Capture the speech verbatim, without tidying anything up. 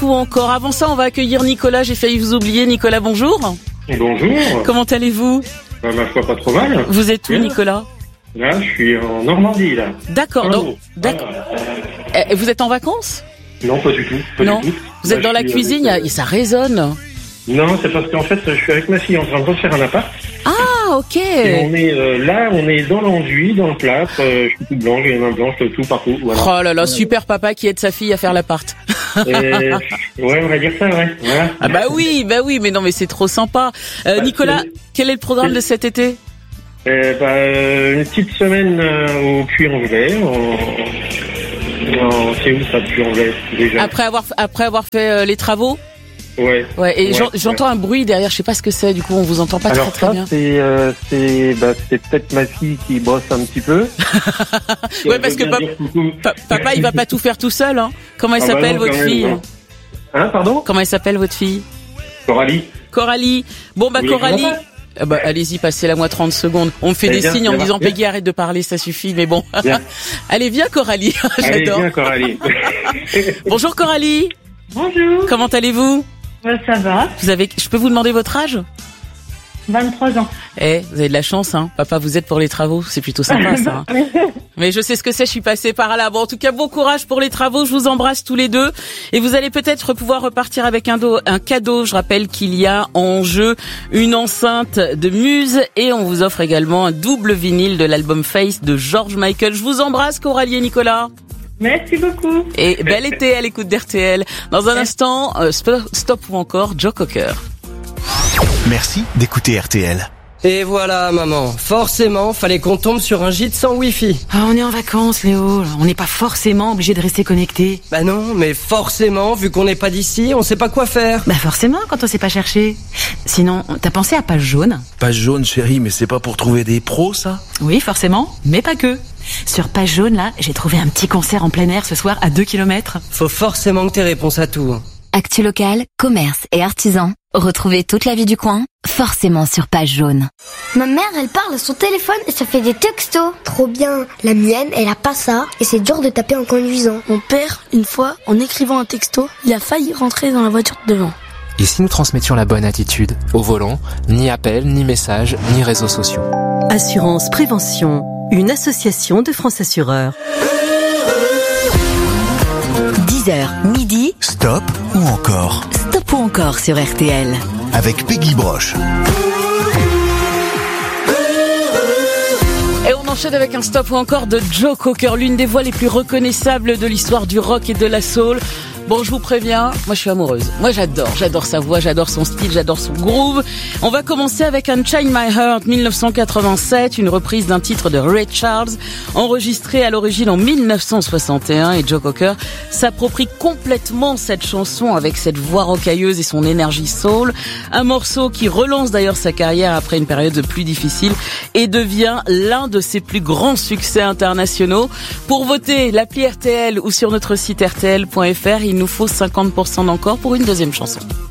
ou encore. Avant ça, on va accueillir Nicolas. J'ai failli vous oublier. Nicolas, bonjour. Bonjour. Comment allez-vous? Bah, ma foi, pas trop mal. Vous êtes où, Bien. Nicolas? Là, je suis en Normandie, là. D'accord. Ah, Donc, bon. d'accord. Ah, Eh, Vous êtes en vacances? non, pas du tout. Pas Non. du tout. Vous êtes Là, dans je la suis cuisine, avec, il y a- ça résonne. Non, c'est parce qu'en fait, je suis avec ma fille en train de refaire un appart. Ah, ok. Et on est euh, là, on est dans l'enduit, dans le plâtre. Euh, je suis tout blanc, j'ai les mains blanches, tout partout. Voilà. Oh là là, super papa qui aide sa fille à faire l'appart. Et, ouais, on va dire ça, ouais. Voilà. Ah bah oui, bah oui, mais non, mais c'est trop sympa. Euh, Bah, Nicolas, c'est- quel est le programme de cet été? Euh, bah, euh, une petite semaine euh, au Puy-en-Velay. En... en- C'est où ça, Puy-en-Velay, déjà? Après avoir après avoir fait euh, les travaux? Ouais. Ouais. Et Ouais, j'en- ouais. j'entends un bruit derrière. Je sais pas ce que c'est. Du coup, on vous entend pas Alors très très ça, bien. c'est euh, c'est bah, c'est peut-être ma fille qui bosse un petit peu. Ouais, parce que pap- pa- papa, il va pas tout faire tout seul. Hein. Comment elle Ah bah s'appelle non, votre quand même, fille? non. Hein, pardon? Comment elle s'appelle votre fille? Coralie. Coralie. Bon bah Vous voulez Coralie. qu'on l'appelle Ah bah, allez-y, passez-la-moi trente secondes. On me fait Allez, des viens, signes en me viens, disant viens. Peggy, arrête de parler, ça suffit. Mais bon. Viens. Allez, viens Coralie. Allez, J'adore. viens, Coralie. Bonjour Coralie. Bonjour, Comment allez-vous? euh, ça va, Vous avez, je peux vous demander votre âge? vingt-trois ans. Eh, vous avez de la chance, hein. Papa vous aide pour les travaux, c'est plutôt sympa ça. hein. Mais je sais ce que c'est, je suis passée par là. Bon, en tout cas, bon courage pour les travaux. Je vous embrasse tous les deux. Et vous allez peut-être pouvoir repartir avec un, do, un cadeau. Je rappelle qu'il y a en jeu une enceinte de Muse et on vous offre également un double vinyle de l'album Face de George Michael. Je vous embrasse, Coralie et Nicolas. Merci beaucoup. Et bel été à l'écoute d'R T L. Dans un instant, euh, Stop Stop ou encore Joe Cocker. Merci d'écouter R T L. Et voilà, maman. Forcément, fallait qu'on tombe sur un gîte sans wifi. Ah, on est en vacances, Léo. On n'est pas forcément obligé de rester connecté. Bah non, mais forcément, vu qu'on n'est pas d'ici, on sait pas quoi faire. Bah forcément, quand on sait pas chercher. Sinon, t'as pensé à Page Jaune? Page jaune, chérie, mais c'est pas pour trouver des pros, ça? Oui, forcément, mais pas que. Sur Page Jaune, là, j'ai trouvé un petit concert en plein air ce soir à deux kilomètres. Faut forcément que t'aies réponse à tout. Actu locale, commerce et artisans. Retrouvez toute la vie du coin, forcément sur Page Jaune. Ma mère, elle parle à son téléphone et ça fait des textos. Trop bien. La mienne, elle a pas ça et c'est dur de taper en conduisant. Mon père, une fois, en écrivant un texto, il a failli rentrer dans la voiture de devant. Et si nous transmettions la bonne attitude? Au volant, ni appel, ni message, ni réseaux sociaux. Assurance Prévention, une association de France Assureurs. dix heures, midi, Stop ou encore? Stop ou encore sur R T L. Avec Peggy Broche. Et on enchaîne avec un stop ou encore de Joe Cocker, l'une des voix les plus reconnaissables de l'histoire du rock et de la soul. Bon, je vous préviens, moi je suis amoureuse. Moi j'adore, j'adore sa voix, j'adore son style, j'adore son groove. On va commencer avec Unchain My Heart, dix-neuf cent quatre-vingt-sept, une reprise d'un titre de Ray Charles, enregistré à l'origine en dix-neuf cent soixante et un. Et Joe Cocker s'approprie complètement cette chanson avec cette voix rocailleuse et son énergie soul. Un morceau qui relance d'ailleurs sa carrière après une période plus difficile et devient l'un de ses plus grands succès internationaux. Pour voter, l'appli R T L ou sur notre site R T L point F R, il nous faut cinquante pour cent d'encore pour une deuxième chanson.